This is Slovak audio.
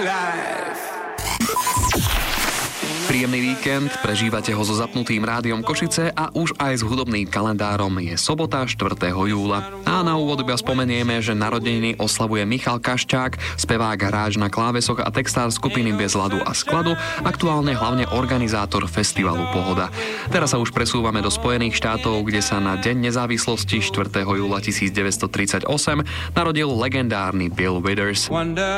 Príjemný víkend, prežívate ho so zapnutým rádiom Košice a už aj s hudobným kalendárom. Je sobota 4. júla. A na úvod iba spomenieme, že narodeniny oslavuje Michal Kaščák, spevák, hráč na klávesoch a textár skupiny Bez ľadu a skladu, aktuálne hlavne organizátor festivalu Pohoda. Teraz sa už presúvame do Spojených štátov, kde sa na Deň nezávislosti 4. júla 1938 narodil legendárny Bill Withers.